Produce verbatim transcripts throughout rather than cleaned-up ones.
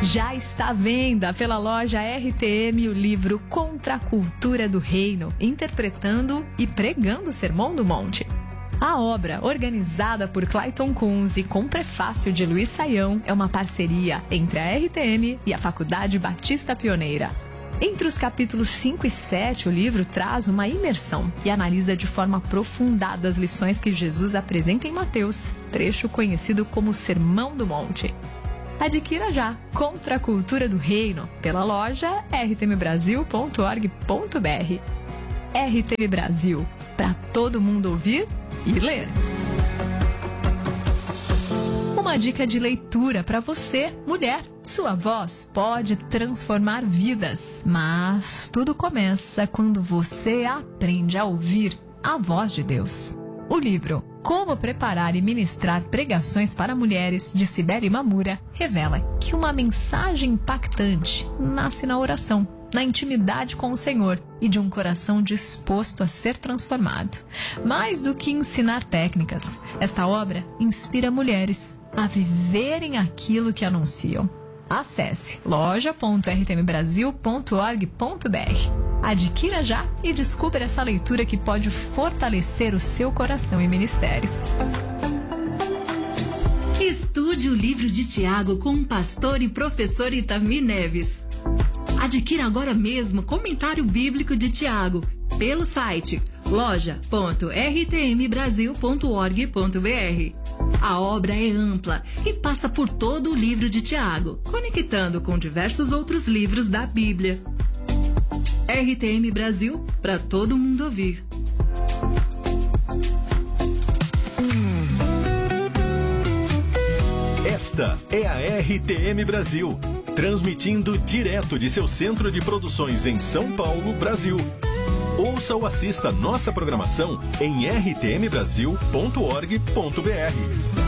Já está à venda pela loja R T M o livro Contra a Cultura do Reino, interpretando e pregando o Sermão do Monte. A obra, organizada por Clayton Kunz e com prefácio de Luiz Saião, é uma parceria entre a R T M e a Faculdade Batista Pioneira. Entre os capítulos cinco e sete, o livro traz uma imersão e analisa de forma aprofundada as lições que Jesus apresenta em Mateus, trecho conhecido como Sermão do Monte. Adquira já Contra a Cultura do Reino pela loja r t m brasil ponto org ponto b r. R T M Brasil, para todo mundo ouvir e ler. Uma dica de leitura para você, mulher. Sua voz pode transformar vidas, mas tudo começa quando você aprende a ouvir a voz de Deus. O livro Como Preparar e Ministrar Pregações para Mulheres, de Cibele Mamura, revela que uma mensagem impactante nasce na oração, na intimidade com o Senhor e de um coração disposto a ser transformado. Mais do que ensinar técnicas, esta obra inspira mulheres a viverem aquilo que anunciam. Acesse loja ponto r t m brasil ponto org ponto b r. Adquira já e descubra essa leitura que pode fortalecer o seu coração e ministério. Estude o livro de Tiago com o pastor e professor Itamir Neves. Adquira agora mesmo Comentário Bíblico de Tiago pelo site loja ponto r t m brasil ponto org ponto b r. A obra é ampla e passa por todo o livro de Tiago, conectando com diversos outros livros da Bíblia. R T M Brasil, para todo mundo ouvir. Esta é a R T M Brasil, transmitindo direto de seu centro de produções em São Paulo, Brasil. Ouça ou assista nossa programação em r t m brasil ponto org ponto b r.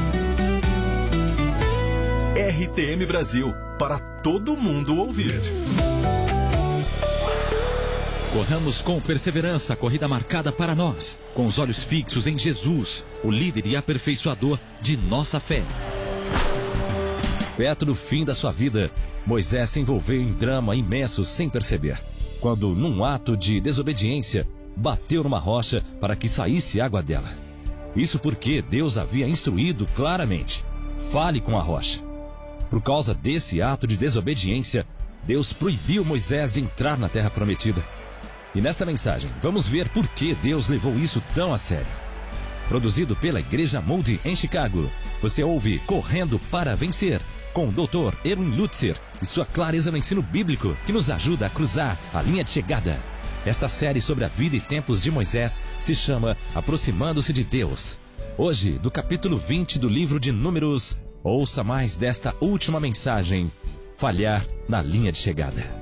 R T M Brasil, para todo mundo ouvir. Corramos com perseverança a corrida marcada para nós, com os olhos fixos em Jesus, o líder e aperfeiçoador de nossa fé. Perto do fim da sua vida, Moisés se envolveu em drama imenso sem perceber, quando, num ato de desobediência, bateu numa rocha para que saísse água dela. Isso porque Deus havia instruído claramente: fale com a rocha. Por causa desse ato de desobediência, Deus proibiu Moisés de entrar na terra prometida. E nesta mensagem, vamos ver por que Deus levou isso tão a sério. Produzido pela Igreja Moody em Chicago, você ouve Correndo para Vencer, com o doutor Erwin Lutzer e sua clareza no ensino bíblico que nos ajuda a cruzar a linha de chegada. Esta série sobre a vida e tempos de Moisés se chama Aproximando-se de Deus. Hoje, do capítulo vinte do livro de Números, ouça mais desta última mensagem: falhar na linha de chegada.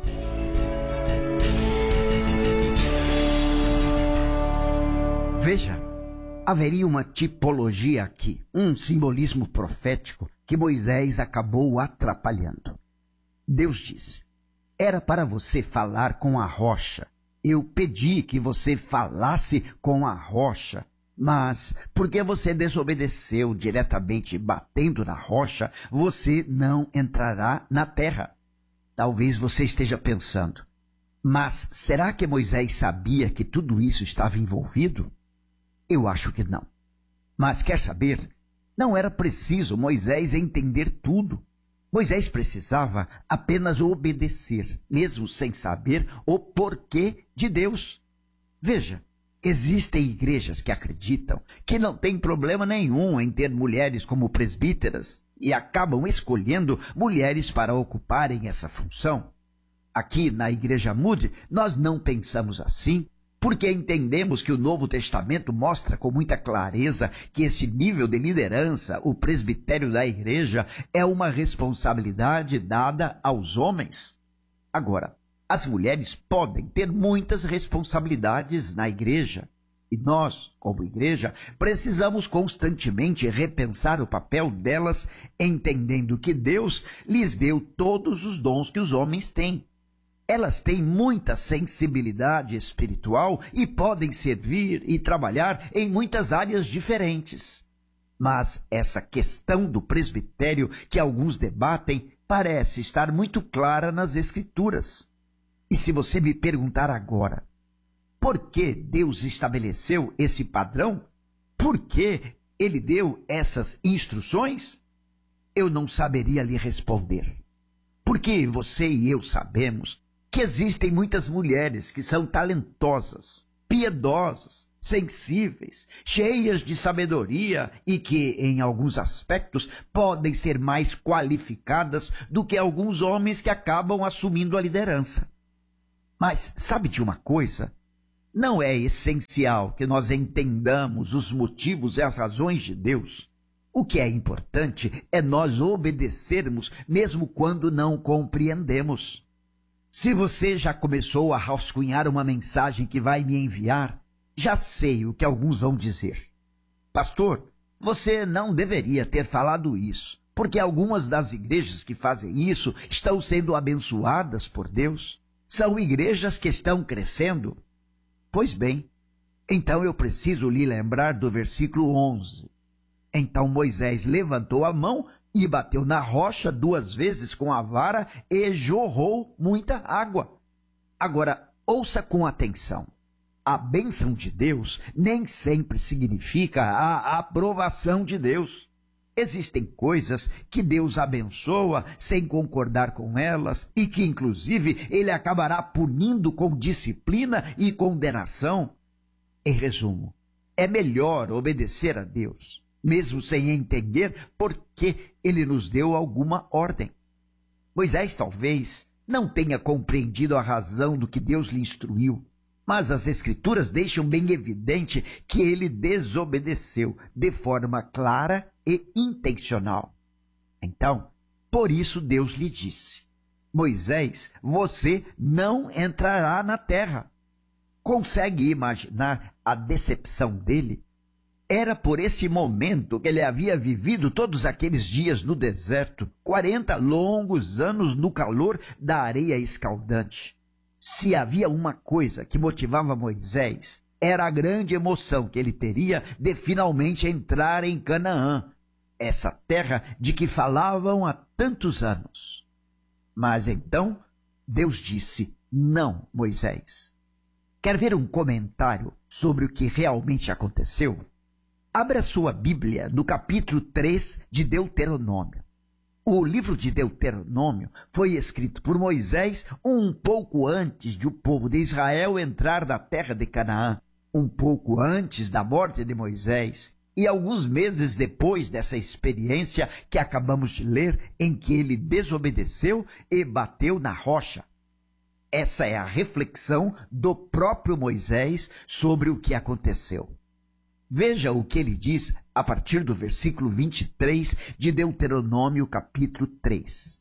Veja, haveria uma tipologia aqui, um simbolismo profético que Moisés acabou atrapalhando. Deus disse: era para você falar com a rocha. Eu pedi que você falasse com a rocha, mas porque você desobedeceu diretamente batendo na rocha, você não entrará na terra. Talvez você esteja pensando: mas será que Moisés sabia que tudo isso estava envolvido? Eu acho que não. Mas quer saber? Não era preciso Moisés entender tudo. Moisés precisava apenas obedecer, mesmo sem saber o porquê de Deus. Veja, existem igrejas que acreditam que não tem problema nenhum em ter mulheres como presbíteras e acabam escolhendo mulheres para ocuparem essa função. Aqui na Igreja Moody, nós não pensamos assim, porque entendemos que o Novo Testamento mostra com muita clareza que esse nível de liderança, o presbitério da igreja, é uma responsabilidade dada aos homens. Agora, as mulheres podem ter muitas responsabilidades na igreja, e nós, como igreja, precisamos constantemente repensar o papel delas, entendendo que Deus lhes deu todos os dons que os homens têm. Elas têm muita sensibilidade espiritual e podem servir e trabalhar em muitas áreas diferentes. Mas essa questão do presbitério que alguns debatem parece estar muito clara nas Escrituras. E se você me perguntar agora, por que Deus estabeleceu esse padrão? Por que Ele deu essas instruções? Eu não saberia lhe responder. Porque você e eu sabemos que existem muitas mulheres que são talentosas, piedosas, sensíveis, cheias de sabedoria e que, em alguns aspectos, podem ser mais qualificadas do que alguns homens que acabam assumindo a liderança. Mas sabe de uma coisa? Não é essencial que nós entendamos os motivos e as razões de Deus. O que é importante é nós obedecermos, mesmo quando não compreendemos. Se você já começou a rascunhar uma mensagem que vai me enviar, já sei o que alguns vão dizer. Pastor, você não deveria ter falado isso, porque algumas das igrejas que fazem isso estão sendo abençoadas por Deus. São igrejas que estão crescendo. Pois bem, então eu preciso lhe lembrar do versículo onze. Então Moisés levantou a mão e bateu na rocha duas vezes com a vara e jorrou muita água. Agora, ouça com atenção. A bênção de Deus nem sempre significa a aprovação de Deus. Existem coisas que Deus abençoa sem concordar com elas e que, inclusive, Ele acabará punindo com disciplina e condenação. Em resumo, é melhor obedecer a Deus, mesmo sem entender por que Ele nos deu alguma ordem. Moisés talvez não tenha compreendido a razão do que Deus lhe instruiu, mas as Escrituras deixam bem evidente que ele desobedeceu de forma clara e intencional. Então, por isso Deus lhe disse: Moisés, você não entrará na terra. Consegue imaginar a decepção dele? Era por esse momento que ele havia vivido todos aqueles dias no deserto, quarenta longos anos no calor da areia escaldante. Se havia uma coisa que motivava Moisés, era a grande emoção que ele teria de finalmente entrar em Canaã, essa terra de que falavam há tantos anos. Mas então Deus disse: não, Moisés. Quer ver um comentário sobre o que realmente aconteceu? Abra sua Bíblia no capítulo três de Deuteronômio. O livro de Deuteronômio foi escrito por Moisés um pouco antes de o povo de Israel entrar na terra de Canaã, um pouco antes da morte de Moisés e alguns meses depois dessa experiência que acabamos de ler, em que ele desobedeceu e bateu na rocha. Essa é a reflexão do próprio Moisés sobre o que aconteceu. Veja o que ele diz a partir do versículo vinte e três de Deuteronômio, capítulo três.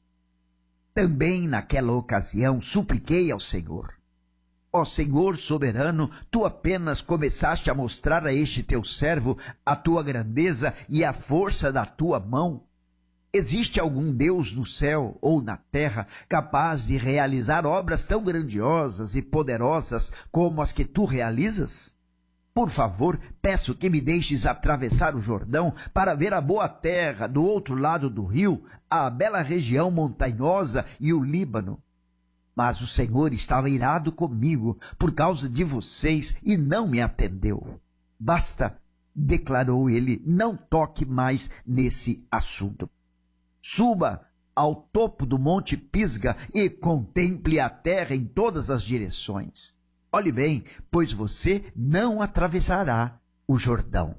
Também naquela ocasião supliquei ao Senhor: ó Senhor soberano, tu apenas começaste a mostrar a este teu servo a tua grandeza e a força da tua mão. Existe algum Deus no céu ou na terra capaz de realizar obras tão grandiosas e poderosas como as que tu realizas? Por favor, peço que me deixes atravessar o Jordão para ver a boa terra do outro lado do rio, a bela região montanhosa e o Líbano. Mas o Senhor estava irado comigo por causa de vocês e não me atendeu. Basta, declarou ele, não toque mais nesse assunto. Suba ao topo do Monte Pisga e contemple a terra em todas as direções. Olhe bem, pois você não atravessará o Jordão.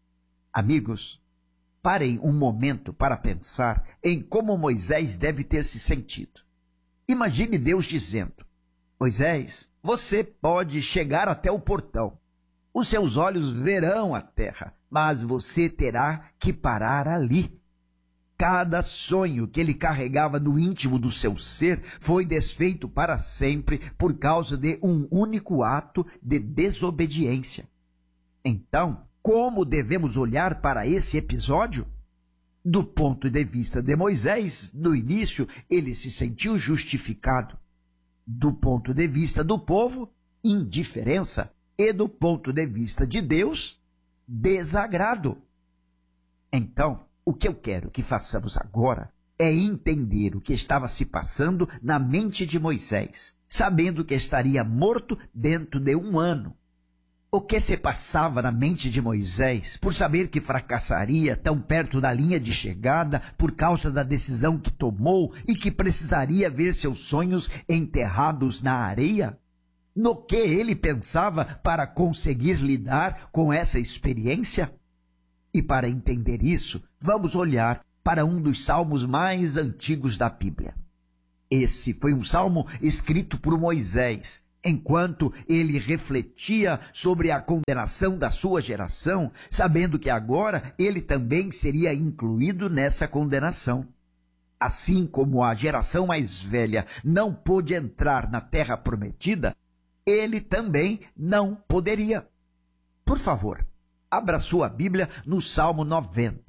Amigos, parem um momento para pensar em como Moisés deve ter se sentido. Imagine Deus dizendo: Moisés, você pode chegar até o portão. Os seus olhos verão a terra, mas você terá que parar ali. Cada sonho que ele carregava no íntimo do seu ser foi desfeito para sempre por causa de um único ato de desobediência. Então, como devemos olhar para esse episódio? Do ponto de vista de Moisés, no início, ele se sentiu justificado. Do ponto de vista do povo, indiferença. E do ponto de vista de Deus, desagrado. Então, o que eu quero que façamos agora é entender o que estava se passando na mente de Moisés, sabendo que estaria morto dentro de um ano. O que se passava na mente de Moisés, por saber que fracassaria tão perto da linha de chegada por causa da decisão que tomou e que precisaria ver seus sonhos enterrados na areia? No que ele pensava para conseguir lidar com essa experiência? E para entender isso, vamos olhar para um dos salmos mais antigos da Bíblia. Esse foi um salmo escrito por Moisés, enquanto ele refletia sobre a condenação da sua geração, sabendo que agora ele também seria incluído nessa condenação. Assim como a geração mais velha não pôde entrar na terra prometida, ele também não poderia. Por favor, abra sua Bíblia no Salmo noventa.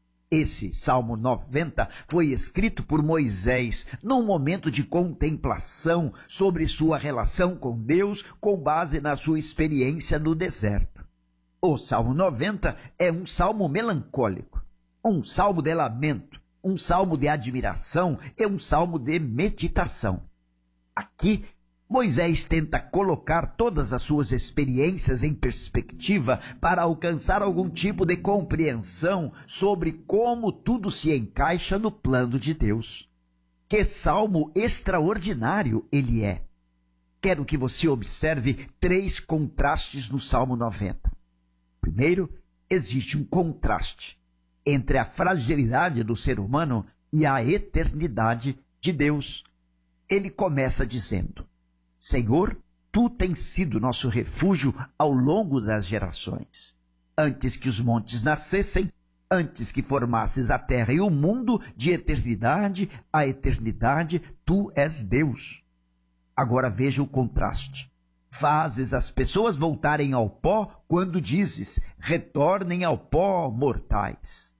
Esse Salmo noventa foi escrito por Moisés num momento de contemplação sobre sua relação com Deus com base na sua experiência no deserto. O Salmo noventa é um salmo melancólico, um salmo de lamento, um salmo de admiração e um salmo de meditação. Aqui, Moisés tenta colocar todas as suas experiências em perspectiva para alcançar algum tipo de compreensão sobre como tudo se encaixa no plano de Deus. Que salmo extraordinário ele é! Quero que você observe três contrastes no Salmo noventa. Primeiro, existe um contraste entre a fragilidade do ser humano e a eternidade de Deus. Ele começa dizendo: Senhor, tu tens sido nosso refúgio ao longo das gerações. Antes que os montes nascessem, antes que formasses a terra e o mundo, de eternidade a eternidade, tu és Deus. Agora veja o contraste. Fazes as pessoas voltarem ao pó quando dizes: retornem ao pó, mortais.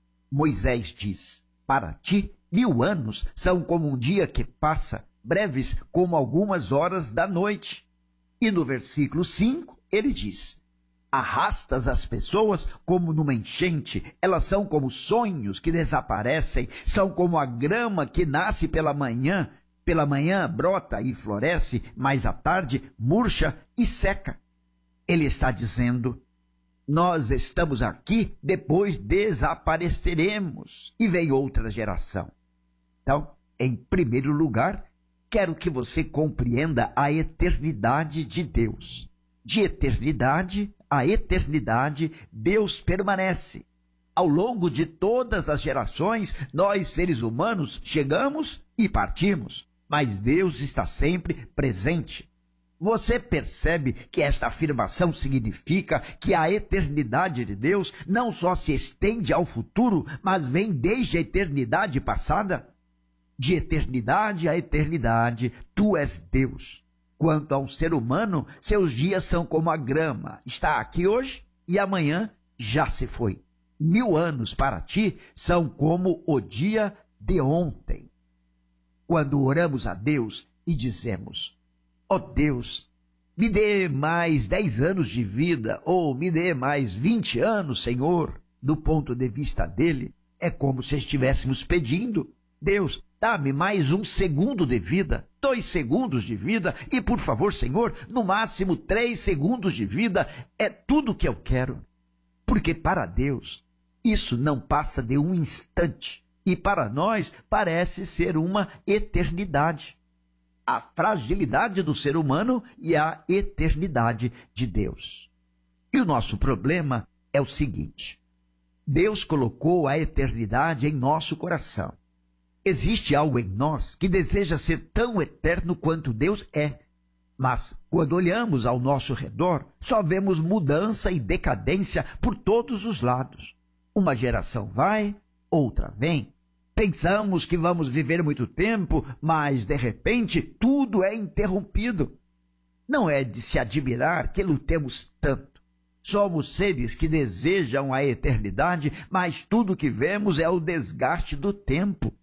Moisés diz: para ti, mil anos são como um dia que passa, breves como algumas horas da noite. E no versículo cinco, ele diz: arrastas as pessoas como numa enchente, elas são como sonhos que desaparecem, são como a grama que nasce pela manhã, pela manhã brota e floresce, mas à tarde murcha e seca. Ele está dizendo: nós estamos aqui, depois desapareceremos, e vem outra geração. Então, em primeiro lugar, quero que você compreenda a eternidade de Deus. De eternidade a eternidade, Deus permanece. Ao longo de todas as gerações, nós, seres humanos, chegamos e partimos, mas Deus está sempre presente. Você percebe que esta afirmação significa que a eternidade de Deus não só se estende ao futuro, mas vem desde a eternidade passada? De eternidade a eternidade, tu és Deus. Quanto ao ser humano, seus dias são como a grama. Está aqui hoje e amanhã já se foi. Mil anos para ti são como o dia de ontem. Quando oramos a Deus e dizemos: ó Deus, me dê mais dez anos de vida, ou me dê mais vinte anos, Senhor, do ponto de vista dele, é como se estivéssemos pedindo: Deus, dá-me mais um segundo de vida, dois segundos de vida, e por favor, Senhor, no máximo três segundos de vida, é tudo que eu quero. Porque para Deus, isso não passa de um instante, e para nós parece ser uma eternidade. A fragilidade do ser humano e a eternidade de Deus. E o nosso problema é o seguinte: Deus colocou a eternidade em nosso coração. Existe algo em nós que deseja ser tão eterno quanto Deus é. Mas, quando olhamos ao nosso redor, só vemos mudança e decadência por todos os lados. Uma geração vai, outra vem. Pensamos que vamos viver muito tempo, mas, de repente, tudo é interrompido. Não é de se admirar que lutemos tanto. Somos seres que desejam a eternidade, mas tudo que vemos é o desgaste do tempo.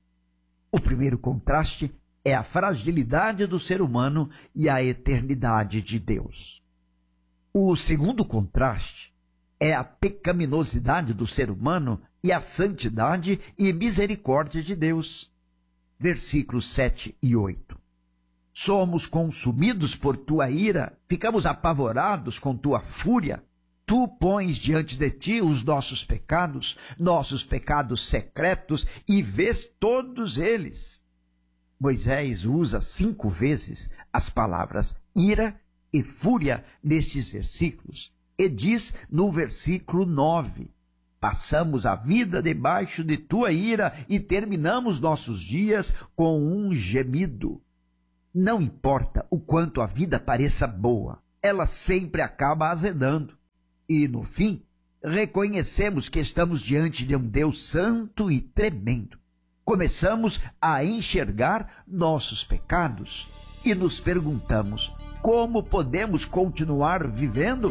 O primeiro contraste é a fragilidade do ser humano e a eternidade de Deus. O segundo contraste é a pecaminosidade do ser humano e a santidade e misericórdia de Deus. Versículos sete e oito. Somos consumidos por tua ira, ficamos apavorados com tua fúria. Tu pões diante de ti os nossos pecados, nossos pecados secretos, e vês todos eles. Moisés usa cinco vezes as palavras ira e fúria nestes versículos, e diz no versículo nove, passamos a vida debaixo de tua ira e terminamos nossos dias com um gemido. Não importa o quanto a vida pareça boa, ela sempre acaba azedando. E, no fim, reconhecemos que estamos diante de um Deus santo e tremendo. Começamos a enxergar nossos pecados e nos perguntamos como podemos continuar vivendo?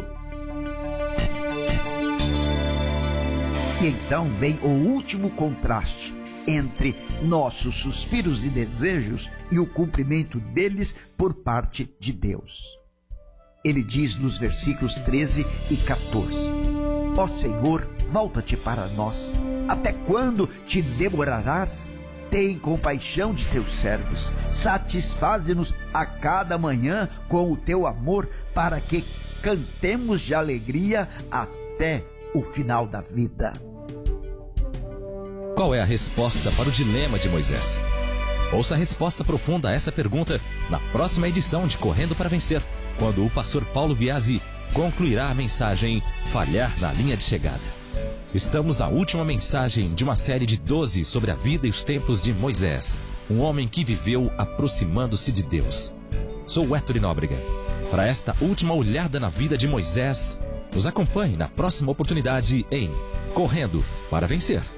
E então vem o último contraste entre nossos suspiros e desejos e o cumprimento deles por parte de Deus. Ele diz nos versículos treze e quatorze, ó Senhor, volta-te para nós. Até quando te demorarás? Tem compaixão de teus servos. Satisfaze-nos a cada manhã com o teu amor, para que cantemos de alegria até o final da vida. Qual é a resposta para o dilema de Moisés? Ouça a resposta profunda a essa pergunta na próxima edição de Correndo para Vencer, quando o pastor Paulo Biasi concluirá a mensagem Falhar na Linha de Chegada. Estamos na última mensagem de uma série de doze sobre a vida e os tempos de Moisés, um homem que viveu aproximando-se de Deus. Sou Héctor Nóbrega. Para esta última olhada na vida de Moisés, nos acompanhe na próxima oportunidade em Correndo para Vencer.